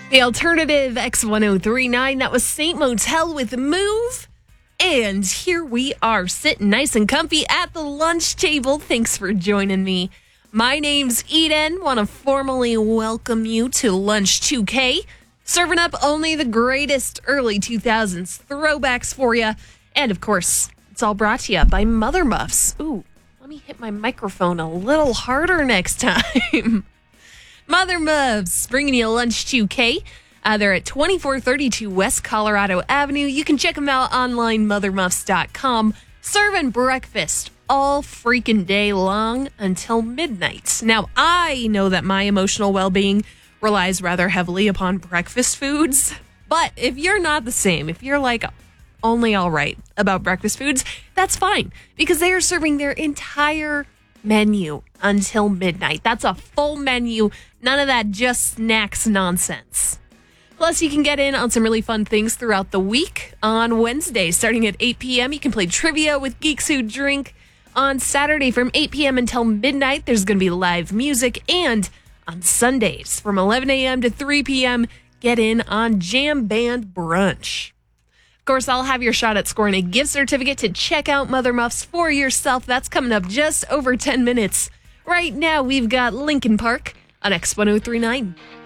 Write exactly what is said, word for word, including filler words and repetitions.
The alternative X ten thirty-nine, that was Saint Motel with Move. And here we are sitting nice and comfy at the lunch table. Thanks for joining me. My name's Eden. Want to formally welcome you to Lunch two K. Serving up only the greatest early two thousands throwbacks for you. And of course, it's all brought to you by Mother Muffs. Ooh, let me hit my microphone a little harder next time. Mother Muffs, bringing you Lunch two K. Uh, they're at twenty-four thirty-two West Colorado Avenue. You can check them out online, mother muffs dot com. Serving breakfast all freaking day long until midnight. Now, I know that my emotional well-being relies rather heavily upon breakfast foods. But if you're not the same, if you're like only all right about breakfast foods, that's fine. Because they are serving their entire menu until midnight. That's a full menu. None of that just snacks nonsense. Plus, you can get in on some really fun things throughout the week. On Wednesday, starting at eight p.m., you can play trivia with Geeks Who Drink. On Saturday, from eight p.m. until midnight, there's going to be live music. And on Sundays, from eleven a.m. to three p.m., get in on Jam Band Brunch. Of course, I'll have your shot at scoring a gift certificate to check out Mother Muffs for yourself. That's coming up just over ten minutes. Right now, we've got Linkin Park on X ten thirty-nine.